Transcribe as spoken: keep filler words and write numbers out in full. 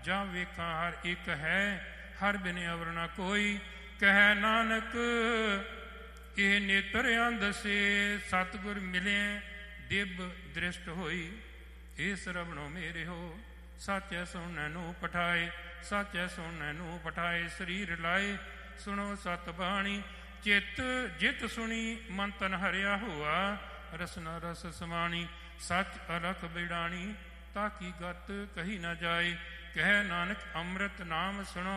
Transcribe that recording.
ਜਾਂ ਵੇਖਾਂ ਹਰ ਇੱਕ ਹੈ, ਹਰ ਬਿਨ ਅਵਰ ਨ ਕੋਈ। ਕਹਿ ਨਾਨਕ ਇਹ ਨੇਤਰ ਅੰਧ ਸੇ, ਸਤਿਗੁਰ ਮਿਲੇ ਦਿਵ ਦ੍ਰਿਸ਼ਟ ਹੋਈ। ਇਹ ਸਰਵਣੋ ਮੇਰੇ ਹੋ, ਸਾਚੈ ਸੁਣੈ ਨੂੰ ਪਠਾਏ, ਸਾਚੈ ਸੁਣੈ ਨੂੰ ਪਠਾਏ। ਸਰੀਰ ਲਾਏ ਸੁਣੋ ਸਤ ਬਾਣੀ, ਚਿੱਤ ਜਿਤ ਸੁਣੀ ਮਨ ਤਨ ਹਰਿਆ ਹੋਆ। ਰਸਨਾ ਰਸ ਸਮਾਣੀ ਸੱਚ ਅਲਖ ਬਿੜਾਣੀ, ਤਾਂ ਕੀ ਗਤ ਕਹੀ ਨਾ ਜਾਏ। ਕਹਿ ਨਾਨਕ ਅੰਮ੍ਰਿਤ ਨਾਮ ਸੁਣੋ